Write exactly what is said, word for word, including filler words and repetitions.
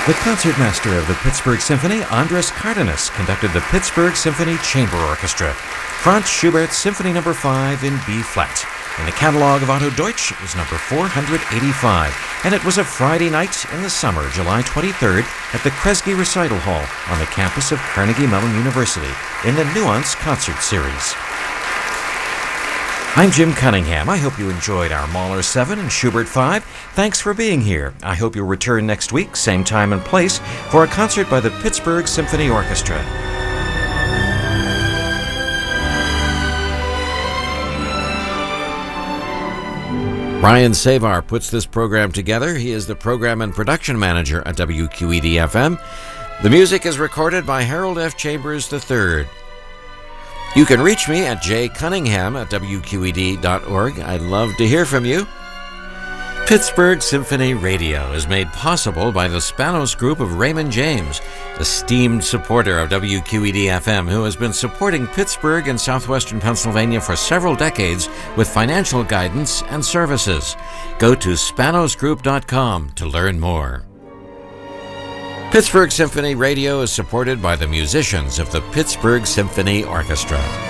The concertmaster of the Pittsburgh Symphony, Andras Cardenas, conducted the Pittsburgh Symphony Chamber Orchestra, Franz Schubert's Symphony Number five in B-flat. In the catalog of Otto Deutsch, it was number four hundred eighty-five, and it was a Friday night in the summer, July twenty-third, at the Kresge Recital Hall on the campus of Carnegie Mellon University in the Nuance Concert Series. I'm Jim Cunningham. I hope you enjoyed our Mahler seven and Schubert five. Thanks for being here. I hope you'll return next week, same time and place, for a concert by the Pittsburgh Symphony Orchestra. Brian Savar puts this program together. He is the program and production manager at W Q E D F M. The music is recorded by Harold F. Chambers the third. You can reach me at j cunningham at w q e d dot org. I'd love to hear from you. Pittsburgh Symphony Radio is made possible by the Spanos Group of Raymond James, esteemed supporter of W Q E D F M, who has been supporting Pittsburgh and southwestern Pennsylvania for several decades with financial guidance and services. Go to spanos group dot com to learn more. Pittsburgh Symphony Radio is supported by the musicians of the Pittsburgh Symphony Orchestra.